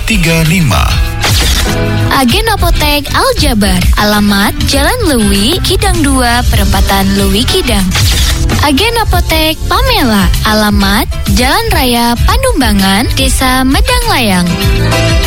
Agen Apotek Al-Jabar, alamat Jalan Lewi, Kidang 2, Perempatan Lewi Kidang. Agen Apotek Pamela, alamat Jalan Raya Panumbangan, Desa Medang Layang.